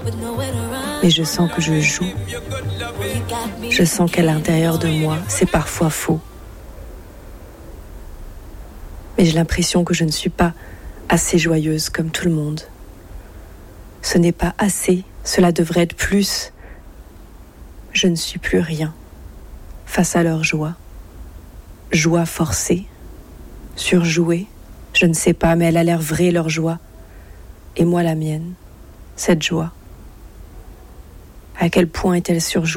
Mais je sens que je joue. Je sens qu'à l'intérieur de moi, c'est parfois faux. Mais j'ai l'impression que je ne suis pas assez joyeuse comme tout le monde. Ce n'est pas assez, cela devrait être plus. Je ne suis plus rien face à leur joie. Joie forcée, surjouée, je ne sais pas, mais elle a l'air vraie leur joie. Et moi la mienne, cette joie. À quel point est-elle surjouée ?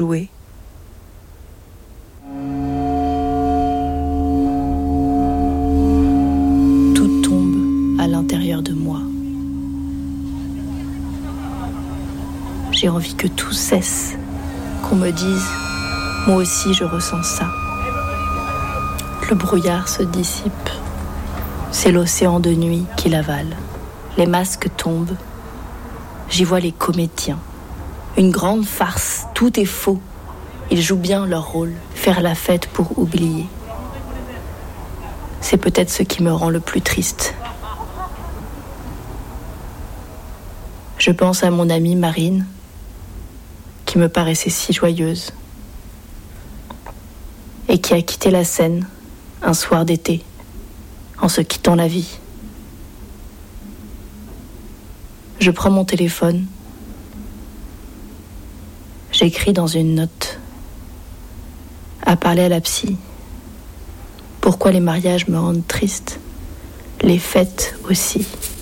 Tout tombe à l'intérieur de moi. J'ai envie que tout cesse, qu'on me dise, moi aussi je ressens ça. Le brouillard se dissipe, c'est l'océan de nuit qui l'avale. Les masques tombent, j'y vois les comédiens. Une grande farce, tout est faux. Ils jouent bien leur rôle, faire la fête pour oublier. C'est peut-être ce qui me rend le plus triste. Je pense à mon amie Marine, qui me paraissait si joyeuse, et qui a quitté la scène un soir d'été, en se quittant la vie. Je prends mon téléphone, j'écris dans une note, à parler à la psy. Pourquoi les mariages me rendent triste, les fêtes aussi.